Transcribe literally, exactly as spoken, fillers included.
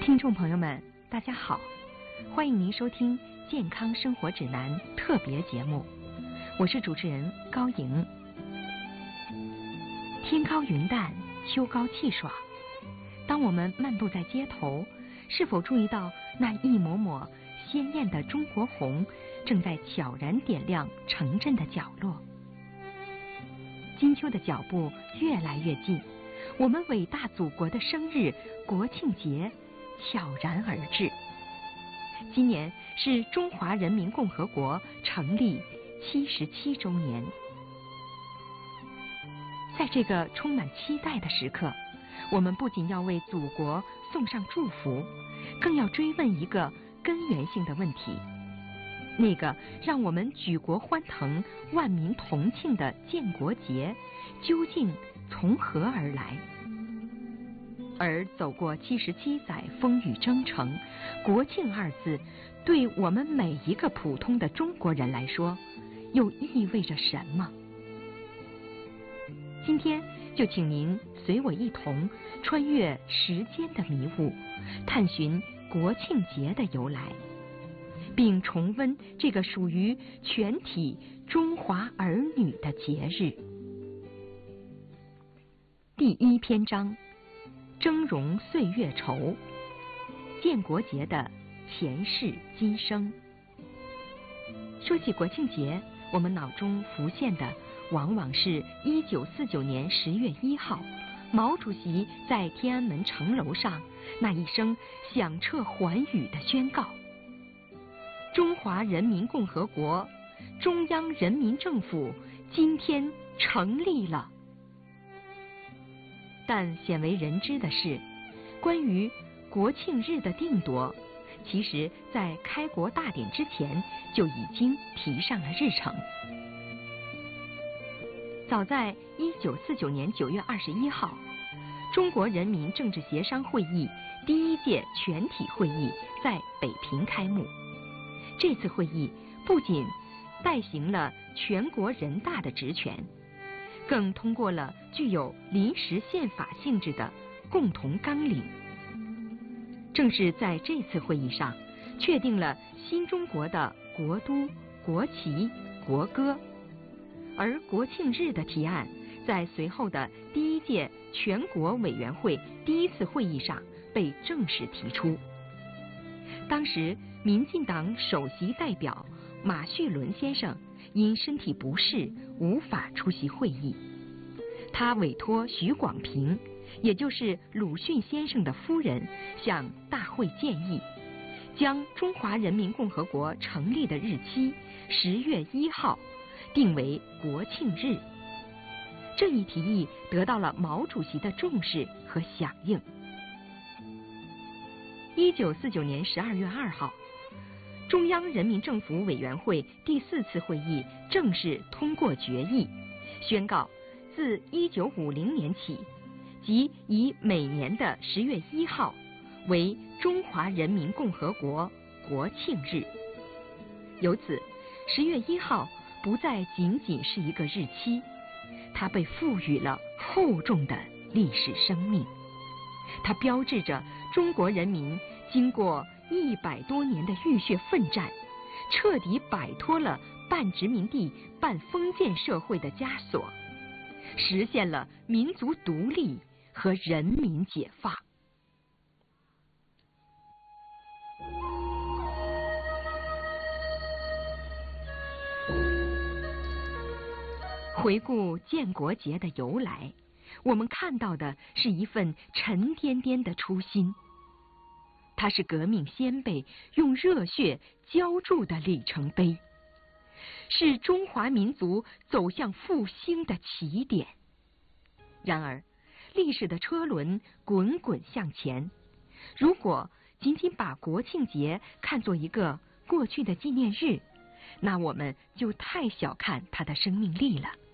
听众朋友们，大家好，欢迎您收听《健康生活指南》特别节目，我是主持人高莹。天高云淡，秋高气爽。当我们漫步在街头，是否注意到那一抹抹鲜艳的中国红正在悄然点亮城镇的角落？金秋的脚步越来越近，我们伟大祖国的生日国庆节悄然而至。今年是中华人民共和国成立七十七周年。在这个充满期待的时刻，我们不仅要为祖国送上祝福，更要追问一个根源性的问题，那个让我们举国欢腾、万民同庆的建国节究竟从何而来？而走过七十七载风雨征程，国庆二字对我们每一个普通的中国人来说，又意味着什么？今天就请您随我一同穿越时间的迷雾，探寻国庆节的由来，并重温这个属于全体中华儿女的节日。第一篇章，峥嵘岁月稠，建国节的前世今生。说起国庆节，我们脑中浮现的往往是一九四九年十月一号，毛主席在天安门城楼上那一声响彻寰宇的宣告：中华人民共和国中央人民政府今天成立了。但鲜为人知的是，关于国庆日的定夺，其实在开国大典之前就已经提上了日程。早在一九四九年九月二十一号，中国人民政治协商会议第一届全体会议在北平开幕。这次会议不仅代行了全国人大的职权，更通过了具有临时宪法性质的共同纲领。正是在这次会议上，确定了新中国的国都、国旗、国歌。而国庆日的提案在随后的第一届全国委员会第一次会议上被正式提出。当时民进党首席代表马叙伦先生因身体不适无法出席会议，他委托许广平，也就是鲁迅先生的夫人，向大会建议，将中华人民共和国成立的日期十月一号定为国庆日。这一提议得到了毛主席的重视和响应。一九四九年十二月二号，中央人民政府委员会第四次会议正式通过决议，宣告自一九五零年起，即以每年的十月一号为中华人民共和国国庆日。由此，十月一号不再仅仅是一个日期，它被赋予了厚重的历史生命。它标志着中国人民经过一百多年的浴血奋战，彻底摆脱了半殖民地半封建社会的枷锁，实现了民族独立和人民解放。回顾建国节的由来，我们看到的是一份沉甸甸的初心。它是革命先辈用热血浇筑的里程碑，是中华民族走向复兴的起点。然而，历史的车轮滚滚向前，如果仅仅把国庆节看作一个过去的纪念日，那我们就太小看它的生命力了。